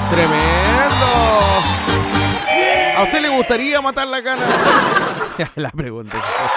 ¡Tremendo! ¿A usted le gustaría matar la cana? La pregunta.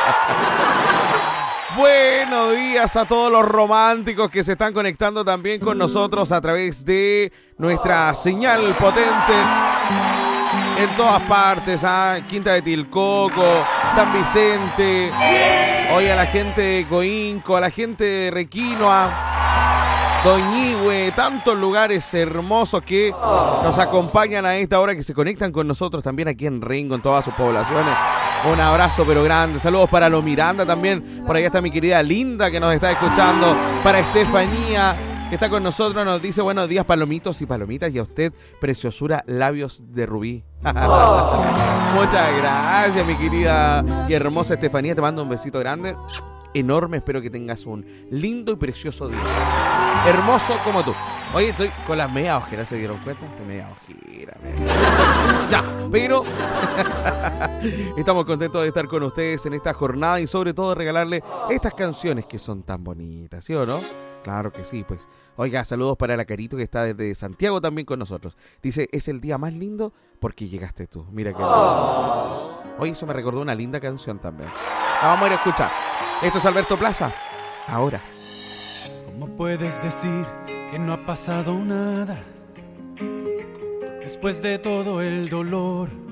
Buenos días a todos los románticos que se están conectando también con nosotros a través de nuestra señal potente en todas partes, Quinta de Tilcoco, San Vicente, hoy a la gente de Coinco, a la gente de Requinoa, Doñihue, tantos lugares hermosos que nos acompañan a esta hora, que se conectan con nosotros también aquí en Rengo, en todas sus poblaciones. Un abrazo pero grande, saludos para Lo Miranda también, por allá está mi querida Linda que nos está escuchando, para Estefanía que está con nosotros, nos dice buenos días palomitos y palomitas, y a usted, preciosura, labios de rubí. Muchas gracias mi querida y hermosa Estefanía, te mando un besito grande, enorme, espero que tengas un lindo y precioso día, hermoso como tú. Oye, estoy con las media ojeras, ¿se dieron cuenta? Media ojera. Ya, pero estamos contentos de estar con ustedes en esta jornada y sobre todo regalarle estas canciones que son tan bonitas, ¿sí o no? Claro que sí, pues. Oiga, saludos para la Carito que está desde Santiago también con nosotros. Dice, es el día más lindo porque llegaste tú. Mira qué lindo. Oye, eso me recordó una linda canción también. La vamos a ir a escuchar. Esto es Alberto Plaza. Ahora. ¿Cómo puedes decir que no ha pasado nada? Después de todo el dolor